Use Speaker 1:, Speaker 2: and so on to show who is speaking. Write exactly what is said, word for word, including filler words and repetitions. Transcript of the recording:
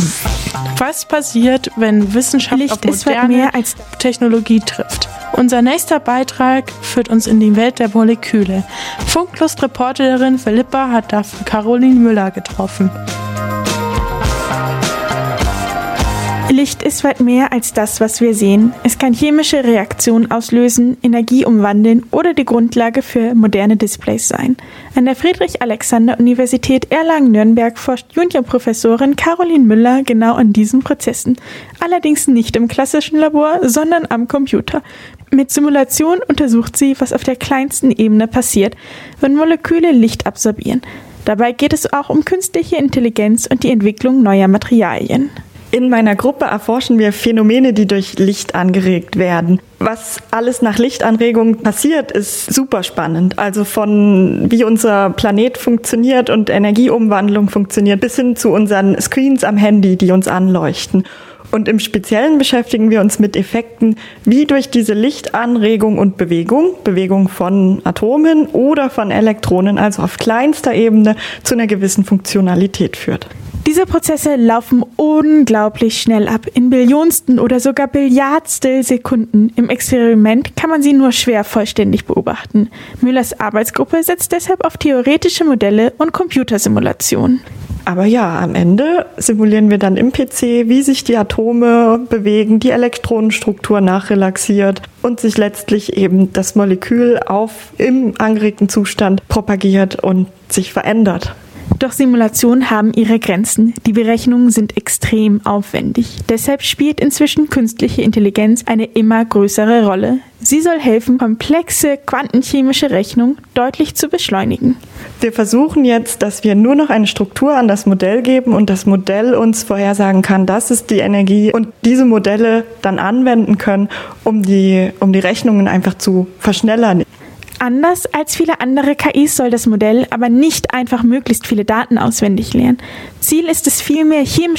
Speaker 1: Was passiert, wenn Wissenschaft
Speaker 2: Licht
Speaker 1: auf
Speaker 2: ist weit
Speaker 1: moderne
Speaker 2: mehr als
Speaker 1: Technologie trifft? Unser nächster Beitrag führt uns in die Welt der Moleküle. Funklust-Reporterin Philippa hat dafür Caroline Müller getroffen.
Speaker 2: Licht ist weit mehr als das, was wir sehen. Es kann chemische Reaktionen auslösen, Energie umwandeln oder die Grundlage für moderne Displays sein. An der Friedrich-Alexander-Universität Erlangen-Nürnberg forscht Juniorprofessorin Caroline Müller genau an diesen Prozessen. Allerdings nicht im klassischen Labor, sondern am Computer. Mit Simulation untersucht sie, was auf der kleinsten Ebene passiert, wenn Moleküle Licht absorbieren. Dabei geht es auch um künstliche Intelligenz und die Entwicklung neuer Materialien.
Speaker 3: In meiner Gruppe erforschen wir Phänomene, die durch Licht angeregt werden. Was alles nach Lichtanregung passiert, ist super spannend. Also von wie unser Planet funktioniert und Energieumwandlung funktioniert, bis hin zu unseren Screens am Handy, die uns anleuchten. Und im Speziellen beschäftigen wir uns mit Effekten, wie durch diese Lichtanregung und Bewegung, Bewegung von Atomen oder von Elektronen, also auf kleinster Ebene, zu einer gewissen Funktionalität führt.
Speaker 2: Diese Prozesse laufen unglaublich schnell ab, in Billionsten oder sogar Billiardstel Sekunden. Im Experiment kann man sie nur schwer vollständig beobachten. Müllers Arbeitsgruppe setzt deshalb auf theoretische Modelle und Computersimulationen.
Speaker 3: Aber ja, am Ende simulieren wir dann im P C, wie sich die Atome bewegen, die Elektronenstruktur nachrelaxiert und sich letztlich eben das Molekül auf im angeregten Zustand propagiert und sich verändert.
Speaker 2: Doch Simulationen haben ihre Grenzen. Die Berechnungen sind extrem aufwendig. Deshalb spielt inzwischen künstliche Intelligenz eine immer größere Rolle. Sie soll helfen, komplexe quantenchemische Rechnungen deutlich zu beschleunigen.
Speaker 3: Wir versuchen jetzt, dass wir nur noch eine Struktur an das Modell geben und das Modell uns vorhersagen kann, das ist die Energie und diese Modelle dann anwenden können, um die, um die Rechnungen einfach zu verschnellern.
Speaker 2: Anders als viele andere K Is soll das Modell aber nicht einfach möglichst viele Daten auswendig lernen. Ziel ist es vielmehr, chemische